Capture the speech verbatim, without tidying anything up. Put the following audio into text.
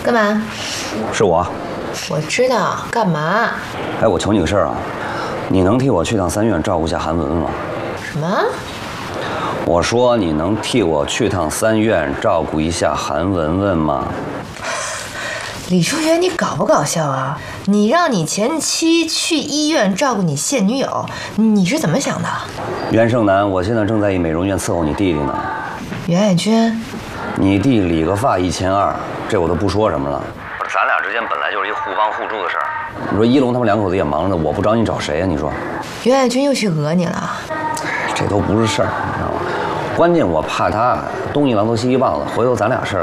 干嘛？ 是我。 我知道，干嘛？ 哎，我求你个事儿啊，你能替我去趟三院照顾一下韩文文吗？ 什么？ 我说你能替我去趟三院照顾一下韩文文吗？ 李书媛，你搞不搞笑啊？你让你前妻去医院照顾你现女友，你是怎么想的？ 袁胜男，我现在正在一美容院伺候你弟弟呢。 袁爱娟， 你弟理个发一千二，这我都不说什么了。咱俩之间本来就是一互帮互助的事儿。你说一龙他们两口子也忙着，我不找你找谁呀？你说？ 袁爱娟又去讹你了？ 这都不是事儿，你知道吗？关键我怕他东一榔头西一棒子，回头咱俩事儿